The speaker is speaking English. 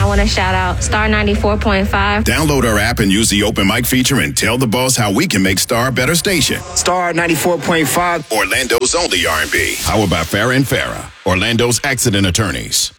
want to shout out Star 94.5. Download our app and use the open mic feature and tell the boss how we can make Star a better station. Star 94.5. Orlando's only R&B. Powered by Farrah and Farrah, Orlando's accident attorneys.